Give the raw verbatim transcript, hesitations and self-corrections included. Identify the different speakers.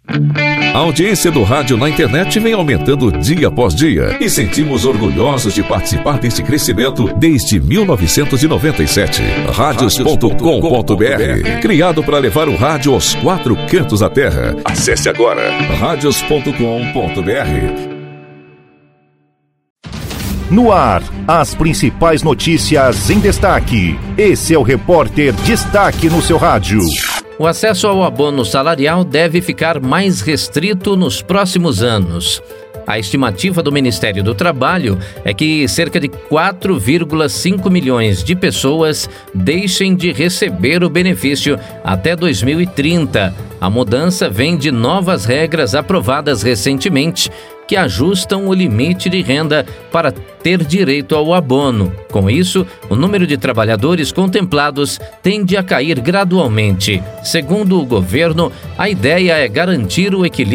Speaker 1: A audiência do rádio na internet vem aumentando dia após dia e sentimos orgulhosos de participar deste crescimento desde mil novecentos e noventa e sete. Radios ponto com ponto br, criado para levar o rádio aos quatro cantos da terra. Acesse agora radios ponto com ponto br.
Speaker 2: No ar, as principais notícias em destaque. Esse é o Repórter Destaque no seu rádio.
Speaker 3: O acesso ao abono salarial deve ficar mais restrito nos próximos anos. A estimativa do Ministério do Trabalho é que cerca de quatro vírgula cinco milhões de pessoas deixem de receber o benefício até dois mil e trinta. A mudança vem de novas regras aprovadas recentemente que ajustam o limite de renda para ter direito ao abono. Com isso, o número de trabalhadores contemplados tende a cair gradualmente. Segundo o governo, a ideia é garantir o equilíbrio